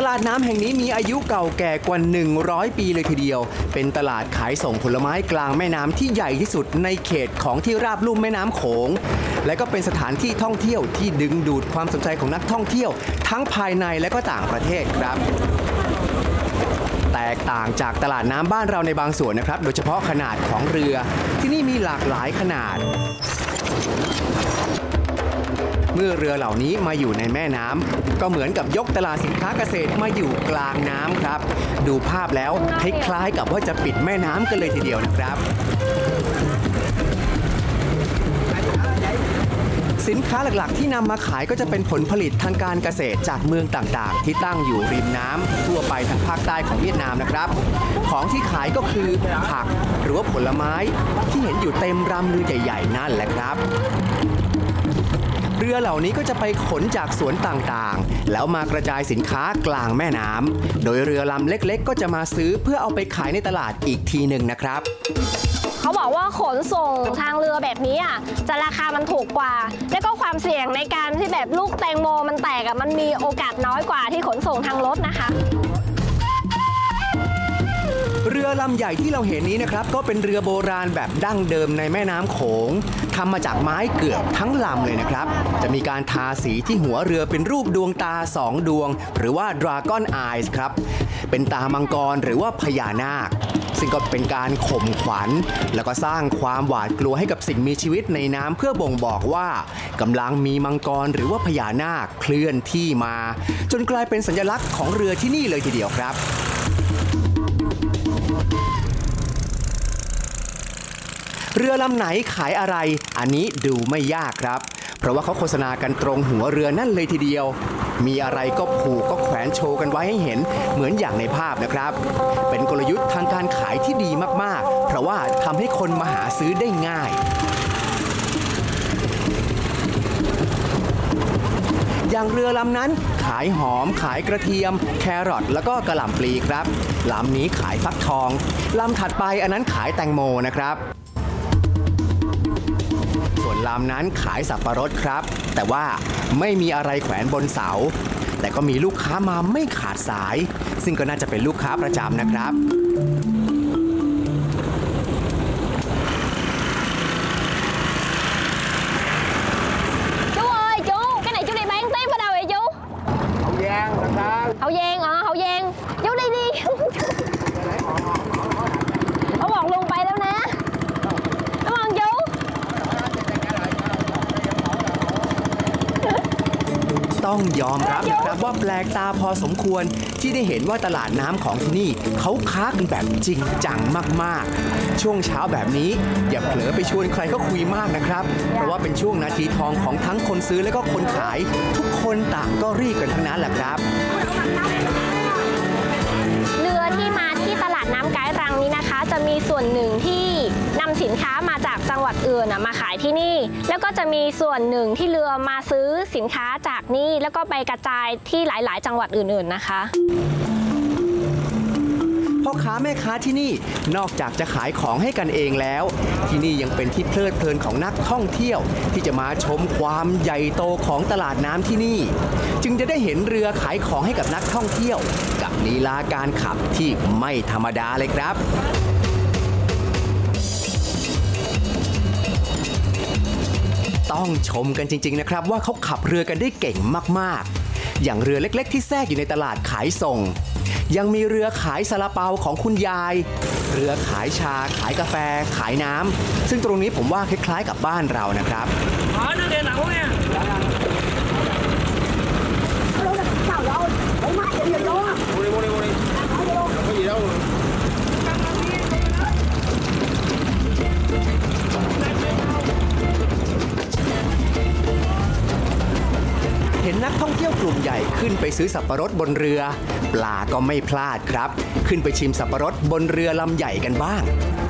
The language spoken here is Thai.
ลาดน้ำแห่งนี้มีอายุเก่าแก่กว่า100 ปีเลยทีเดียวเป็นตลาดขายส่งผลไม้กลางแม่น้ำที่ใหญ่ที่สุดในเขตของที่ราบลุ่มแม่น้ำโขงและก็เป็นสถานที่ท่องเที่ยวที่ดึงดูดความสนใจของนักท่องเที่ยวทั้งภายในและก็ต่างประเทศครับแตกต่างจากตลาดน้ำบ้านเราในบางส่วนนะครับโดยเฉพาะขนาดของเรือที่นี่มีหลากหลายขนาดเมื่อเรือเหล่านี้มาอยู่ในแม่น้ำก็เหมือนกับยกตลาดสินค้าเกษตรมาอยู่กลางน้ำครับดูภาพแล้วคล้ายๆกับว่าจะปิดแม่น้ำกันเลยทีเดียวนะครับสินค้าหลักๆที่นำมาขายก็จะเป็นผลผลิตทางการเกษตรจากเมืองต่างๆที่ตั้งอยู่ริมน้ำทั่วไปทางภาคใต้ของเวียดนามนะครับของที่ขายก็คือผักหรือว่าผลไม้ที่เห็นอยู่เต็มรำเรือใหญ่ๆนั่นแหละครับเรือเหล่านี้ก็จะไปขนจากสวนต่างๆแล้วมากระจายสินค้ากลางแม่น้ำโดยเรือลำเล็กๆก็จะมาซื้อเพื่อเอาไปขายในตลาดอีกทีหนึ่งนะครับเขาบอกว่าขนส่งทางเรือแบบนี้จะราคามันถูกกว่าและก็ความเสี่ยงในการที่แบบลูกแตงโมมันแตกมันมีโอกาสน้อยกว่าที่ขนส่งทางรถนะคะเรือลำใหญ่ที่เราเห็นนี้นะครับก็เป็นเรือโบราณแบบดั้งเดิมในแม่น้ำโขงทำมาจากไม้เกือบทั้งลำเลยนะครับจะมีการทาสีที่หัวเรือเป็นรูปดวงตา2 ดวงหรือว่า Dragon Eyes ครับเป็นตามังกรหรือว่าพญานาคซึ่งก็เป็นการข่มขวัญแล้วก็สร้างความหวาดกลัวให้กับสิ่งมีชีวิตในน้ำเพื่อบ่งบอกว่ากำลังมีมังกรหรือว่าพญานาคเคลื่อนที่มาจนกลายเป็นสัญลักษณ์ของเรือที่นี่เลยทีเดียวครับเรือลำไหนขายอะไรอันนี้ดูไม่ยากครับเพราะว่าเขาโฆษณากันตรงหัวเรือนั่นเลยทีเดียวมีอะไรก็ผูกก็แขวนโชว์กันไว้ให้เห็นเหมือนอย่างในภาพนะครับเป็นกลยุทธ์ทางการขายที่ดีมากๆเพราะว่าทำให้คนมาหาซื้อได้ง่ายอย่างเรือลำนั้นขายหอมขายกระเทียมแครอทแล้วก็กระหล่ำปลีครับลำนี้ขายฟักทองลำถัดไปอันนั้นขายแตงโมนะครับส่วนลำนั้นขายสับปะรดครับแต่ว่าไม่มีอะไรแขวนบนเสาแต่ก็มีลูกค้ามาไม่ขาดสายซึ่งก็น่าจะเป็นลูกค้าประจำนะครับ Hậu Giang Hậu Giang vô đây đi Ôngบอกลุงไปแล้วนะcảm ơn chú ต้องยอมรับนะครับว่าแปลกตาพอสมควรที่ได้เห็นว่าตลาดน้ำของที่นี่เขาค้ากันแบบจริงจังมากๆช่วงเช้าแบบนี้อย่าเผลอไปชวนใครเขาคุยมากนะครับเพราะว่าเป็นช่วงนาทีทองของทั้งคนซื้อและก็คนขายทุกคนต่างก็รีบกันทั้งนั้นแหละครับเรือที่มาที่ตลาดน้ำไกด์รังนี้นะคะจะมีส่วนหนึ่งที่นำสินค้ามาจากจังหวัดอื่นมาขายที่นี่แล้วก็จะมีส่วนหนึ่งที่เรือมาซื้อสินค้าจากนี่แล้วก็ไปกระจายที่หลายๆ จังหวัดอื่นๆนะคะพ่อค้าแม่ค้าที่นี่นอกจากจะขายของให้กันเองแล้วที่นี่ยังเป็นที่เพลิดเพลินของนักท่องเที่ยวที่จะมาชมความใหญ่โตของตลาดน้ำที่นี่จึงจะได้เห็นเรือขายของให้กับนักท่องเที่ยวกับลีลาการขับที่ไม่ธรรมดาเลยครับต้องชมกันจริงๆนะครับว่าเขาขับเรือกันได้เก่งมากๆอย่างเรือเล็กๆที่แทรกอยู่ในตลาดขายส่งยังมีเรือขายซาลาเปาของคุณยายเรือขายชาขายกาแฟขายน้ำซึ่งตรงนี้ผมว่าคล้ายๆกับบ้านเรานะครับเห็นนักท่องเที่ยวกลุ่มใหญ่ขึ้นไปซื้อสับปะรดบนเรือปลาก็ไม่พลาดครับขึ้นไปชิมสับปะรดบนเรือลำใหญ่กันบ้าง